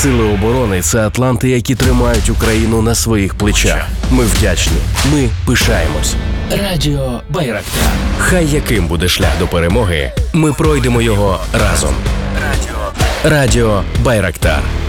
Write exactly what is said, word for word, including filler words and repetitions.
Сили оборони – це атланти, які тримають Україну на своїх плечах. Ми вдячні. Ми пишаємось. Радіо Байрактар. Хай яким буде шлях до перемоги, ми пройдемо його разом. Радіо Радіо Байрактар.